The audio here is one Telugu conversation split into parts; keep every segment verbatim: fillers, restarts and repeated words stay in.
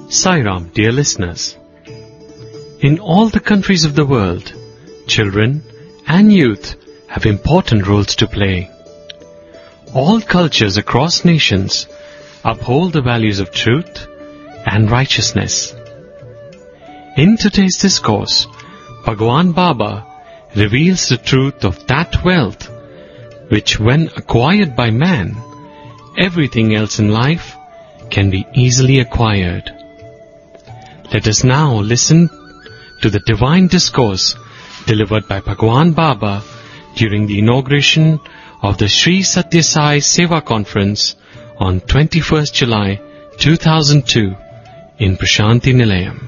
Sai Ram, dear listeners. In all the countries of the world, children and youth have important roles to play. All cultures across nations uphold the values of truth and righteousness. In today's discourse, Bhagwan Baba reveals the truth of that wealth which, when acquired by man, everything else in life can be easily acquired. Let us now listen to the divine discourse delivered by Bhagwan Baba during the inauguration of the Sri Satya Sai Seva Conference on twenty-first July two thousand two in Prashanti Nilayam.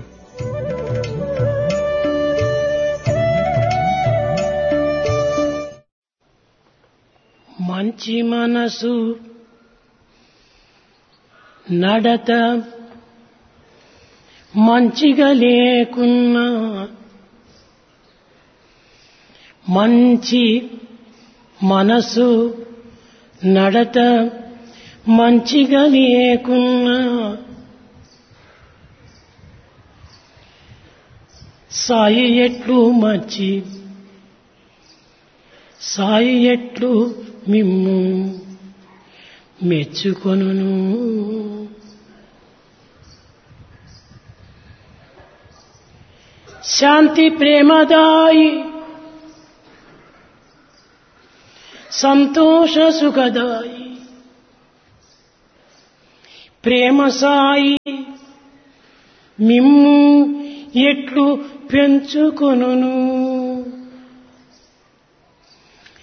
మంచి మనసు నడత మంచిగా లేకున్నా మంచి మనసు నడత మంచిగా లేకున్నా సాయి ఎట్లు మంచి సాయి ఎట్లు మిమ్ము మెచ్చుకొనును. శాంతి ప్రేమదాయి సంతోష సుఖదాయి ప్రేమ సాయి మిమ్ము ఎట్లు పెంచుకొనును.